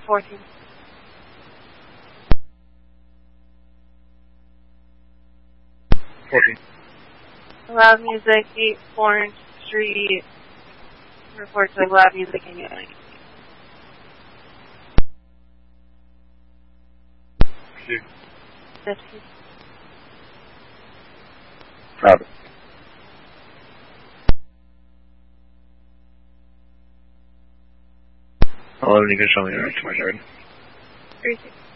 14. Loud music, 8 Orange Street. Reports of loud music in unit. Shoot. 50. Copy. Hello, you can show me right to my yard. 36.